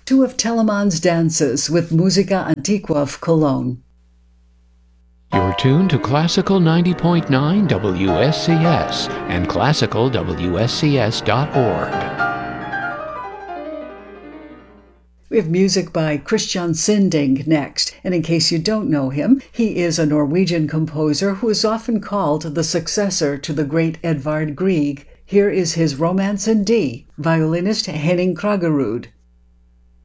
two of Telemann's dances with Musica Antiqua of Cologne. You're tuned to Classical 90.9 WSCS and classicalwscs.org. We have music by Christian Sinding next, and in case you don't know him, he is a Norwegian composer who is often called the successor to the great Edvard Grieg. Here is his Romance in D, violinist Henning Kragerud.